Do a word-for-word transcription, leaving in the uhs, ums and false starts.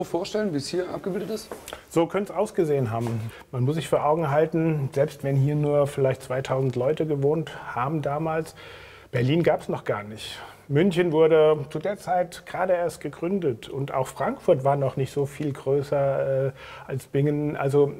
vorstellen, wie es hier abgebildet ist? So könnte es ausgesehen haben. Man muss sich vor Augen halten, selbst wenn hier nur vielleicht zweitausend Leute gewohnt haben damals, Berlin gab es noch gar nicht. München wurde zu der Zeit gerade erst gegründet und auch Frankfurt war noch nicht so viel größer äh, als Bingen. Also